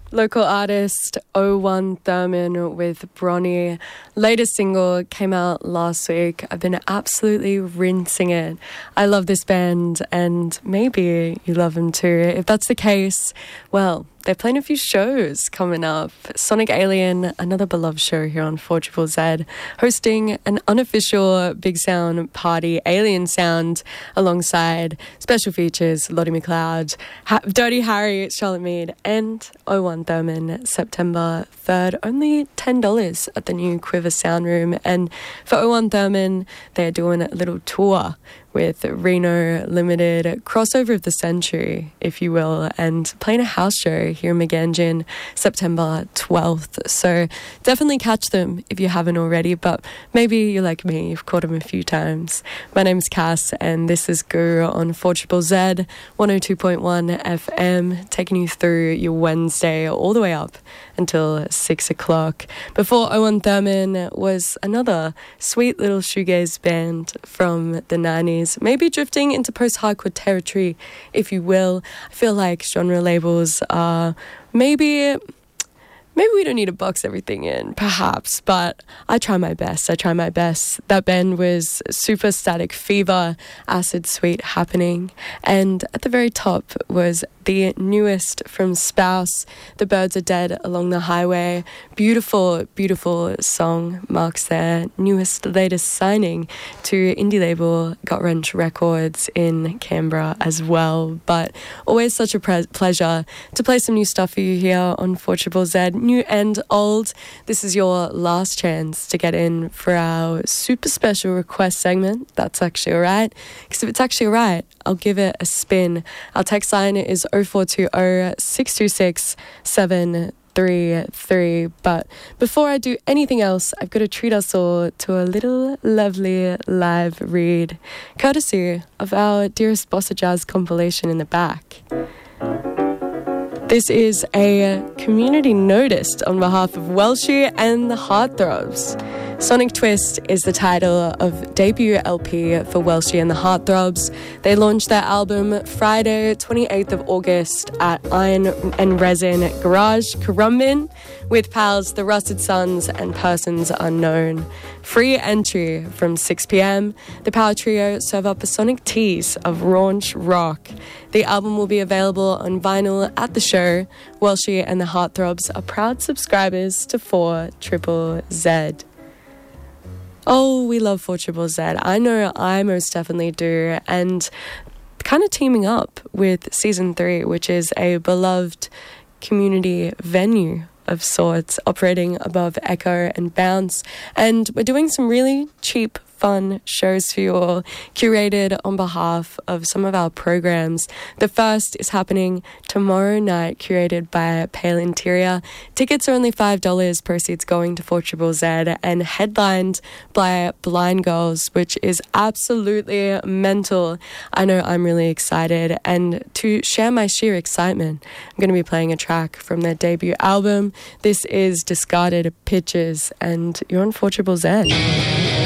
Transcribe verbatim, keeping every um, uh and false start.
Local artist oh one Thurman with Bronny. Latest single came out last week. I've been absolutely rinsing it. I love this band and maybe you love them too. If that's the case, well, they're playing a few shows coming up. Sonic Alien, another beloved show here on four Z Z Z, hosting an unofficial Big Sound party, Alien Sound, alongside special features, Lottie McLeod, ha- Dirty Harry, Charlotte Mead, and oh one Thurman, September third. Only ten dollars at the new Quiver Sound Room. And for oh one Thurman, they're doing a little tour with Reno Limited, crossover of the century, if you will, and playing a house show here in Megangin, September twelfth. So definitely catch them if you haven't already, but maybe you're like me, you've caught them a few times. My name's Cass, and this is Guru on four Z Z Z, one oh two point one F M, taking you through your Wednesday all the way up until six o'clock. Before oh one Thurman was another sweet little shoegaze band from the nineties, maybe drifting into post-hardcore territory, if you will. I feel like genre labels are maybe... Maybe we don't need to box everything in, perhaps, but I try my best. I try my best. That band was Super Static Fever, Acid Sweet Happening, and at the very top was the newest from Spouse, The Birds Are Dead Along the Highway. Beautiful, beautiful song, marks their newest, latest signing to indie label Gut Wrench Records in Canberra as well. But always such a pre- pleasure to play some new stuff for you here on four Z Z Z. New and old. This is your last chance to get in for our super special request segment. That's actually all right, because if it's actually all right, I'll give it a spin. Our text line is oh four two oh, six two six, seven three three. But before I do anything else, I've got to treat us all to a little lovely live read, courtesy of our Dearest Bossa Jazz compilation in the back. This is a community notice on behalf of Welshie and the Heartthrobs. Sonic Twist is the title of debut L P for Welshie and the Heartthrobs. They launched their album Friday, twenty-eighth of August at Iron and Resin Garage, Currumbin, with pals The Rusted Sons and Persons Unknown. Free entry from six p.m. The Power Trio serve up a sonic tease of raunch rock. The album will be available on vinyl at the show. Welshie and the Heartthrobs are proud subscribers to four Z Z Z. Oh, we love four Z Z Z. I know I most definitely do. And kind of teaming up with Season three, which is a beloved community venue of sorts, operating above Echo and Bounce. And we're doing some really cheap, fun shows for you all, curated on behalf of some of our programs. The first is happening tomorrow night, curated by Pale Interior. Tickets are only five dollars, proceeds going to four Z Z Z, and headlined by Blind Girls, which is absolutely mental. I know I'm really excited, and to share my sheer excitement, I'm going to be playing a track from their debut album. This is Discarded Pictures, and you're on four Z Z Z.